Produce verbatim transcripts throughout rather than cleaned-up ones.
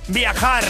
viajar.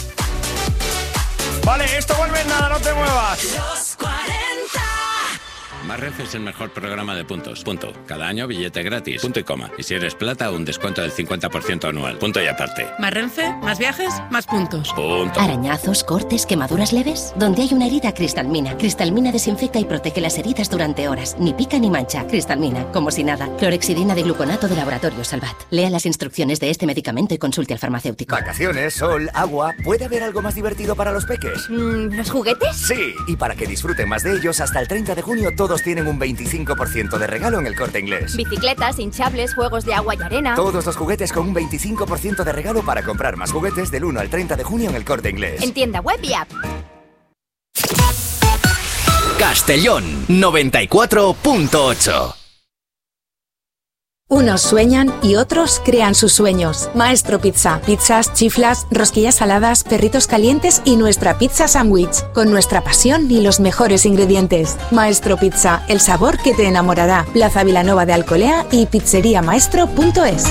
Vale, esto vuelve en nada, no te muevas. Los cuarenta. Más Renfe es el mejor programa de puntos. Punto. Cada año billete gratis. Punto y coma. Y si eres plata, un descuento del cincuenta por ciento anual. Punto y aparte. Más Renfe, más viajes, más puntos. Punto. Arañazos, cortes, quemaduras leves. Donde hay una herida, Cristalmina. Cristalmina desinfecta y protege las heridas durante horas. Ni pica ni mancha. Cristalmina, como si nada. Clorexidina de gluconato de Laboratorio Salvat. Lea las instrucciones de este medicamento y consulte al farmacéutico. Vacaciones, sol, agua. ¿Puede haber algo más divertido para los peques? Mm, ¿Los juguetes? Sí, y para que disfruten más de ellos, hasta el treinta de junio todos tienen un veinticinco por ciento de regalo en El Corte Inglés. Bicicletas, hinchables, juegos de agua y arena. Todos los juguetes con un veinticinco por ciento de regalo para comprar más juguetes del uno al treinta de junio en El Corte Inglés. En tienda web y app. Castellón noventa y cuatro punto ocho. Unos sueñan y otros crean sus sueños. Maestro Pizza. Pizzas, chiflas, rosquillas saladas, perritos calientes y nuestra pizza sándwich. Con nuestra pasión y los mejores ingredientes. Maestro Pizza. El sabor que te enamorará. Plaza Vilanova de Alcolea y pizzería maestro punto es.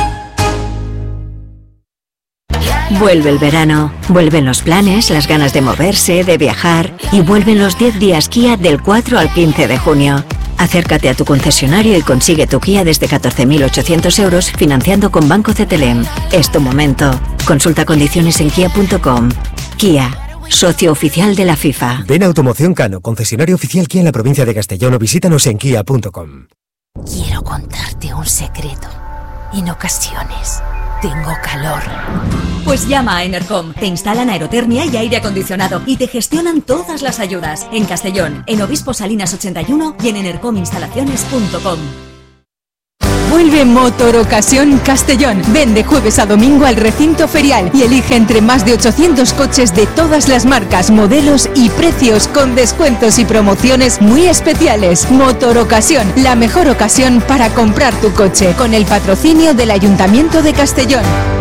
Vuelve el verano, vuelven los planes, las ganas de moverse, de viajar y vuelven los diez días Kia del cuatro al quince de junio. Acércate a tu concesionario y consigue tu Kia desde catorce mil ochocientos euros financiando con Banco C T L E M. Es tu momento. Consulta condiciones en kia punto com. Kia, socio oficial de la FIFA. Ven a Automoción Cano, concesionario oficial Kia en la provincia de Castellón o visítanos en kia punto com. Quiero contarte un secreto. En ocasiones tengo calor. Pues llama a Enercom. Te instalan aerotermia y aire acondicionado y te gestionan todas las ayudas. En Castellón, en Obispo Salinas ochenta y uno y en enercom instalaciones punto com. Vuelve Motor Ocasión Castellón. Ven de jueves a domingo al recinto ferial y elige entre más de ochocientos coches de todas las marcas, modelos y precios con descuentos y promociones muy especiales. Motor Ocasión, la mejor ocasión para comprar tu coche, con el patrocinio del Ayuntamiento de Castellón.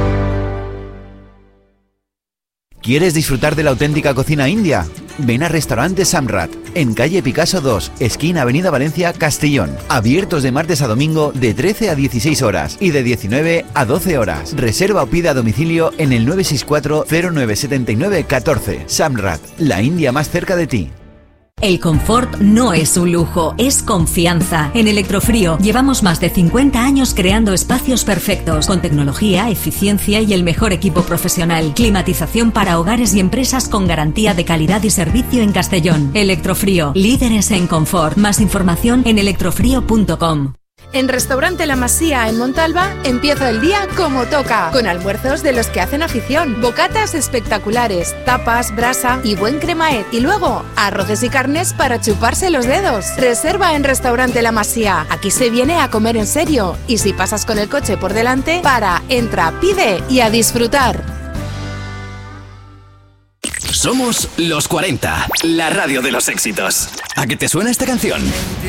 ¿Quieres disfrutar de la auténtica cocina india? Ven a Restaurante Samrat, en calle Picasso dos, esquina Avenida Valencia, Castellón. Abiertos de martes a domingo de trece a dieciséis horas y de diecinueve a doce horas. Reserva o pida a domicilio en el nueve seis cuatro cero nueve siete nueve uno cuatro. Samrat, la India más cerca de ti. El confort no es un lujo, es confianza. En Electrofrío llevamos más de cincuenta años creando espacios perfectos, con tecnología, eficiencia y el mejor equipo profesional. Climatización para hogares y empresas con garantía de calidad y servicio en Castellón. Electrofrío, líderes en confort. Más información en electrofrío punto com. En Restaurante La Masía, en Montalva, empieza el día como toca, con almuerzos de los que hacen afición, bocatas espectaculares, tapas, brasa y buen cremaet. Y luego, arroces y carnes para chuparse los dedos. Reserva en Restaurante La Masía. Aquí se viene a comer en serio. Y si pasas con el coche por delante, para, entra, pide y a disfrutar. Somos Los cuarenta, la radio de los éxitos. ¿A qué te suena esta canción?